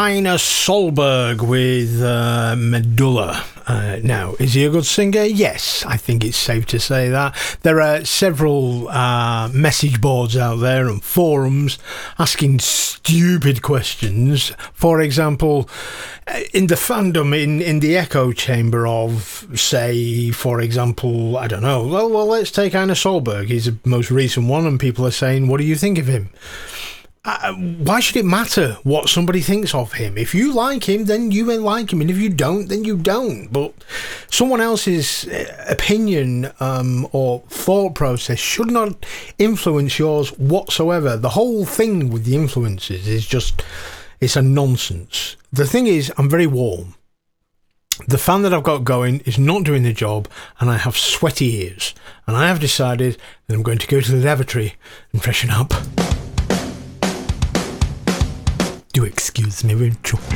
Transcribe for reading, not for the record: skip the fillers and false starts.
Heiner Solberg with Medulla. Now, is he a good singer? Yes, I think it's safe to say that. There are several message boards out there and forums asking stupid questions. For example, in the fandom, in the echo chamber of, say, for example, I don't know, well, let's take Heiner Solberg. He's the most recent one, and people are saying, what do you think of him? Why should it matter what somebody thinks of him? If you like him, then you will like him, and if you don't, then you don't. But someone else's opinion or thought process should not influence yours whatsoever. The whole thing with the influences is just, it's a nonsense. The thing is, I'm very warm. The fan that I've got going is not doing the job, and I have sweaty ears. And I have decided that I'm going to go to the lavatory and freshen up. Do excuse me, Rachel.